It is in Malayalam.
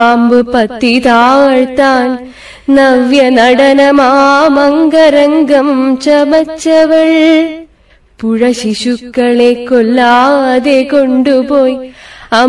പാമ്പ് പത്തി താഴ്ത്താൻ നവ്യ നടനമാമംഗരംഗം ചമച്ചവൾ പുഴ ശിശുക്കളെ കൊല്ലാതെ കൊണ്ടുപോയി